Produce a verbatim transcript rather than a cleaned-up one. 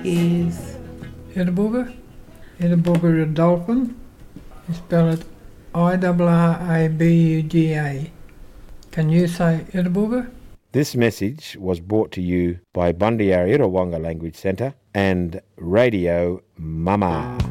is Iddabooga. Iddabooga a dolphin. You spell it I R R A B U G A. Can you say Iddabooga? This message was brought to you by Bundyarra Wonga Language Centre and Radio Mama.